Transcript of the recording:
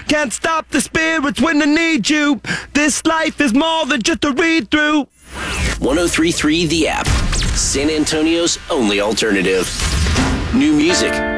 Can't stop the spirits when I need you. This life is more than just a read-through. 103.3 The App. San Antonio's only alternative. New music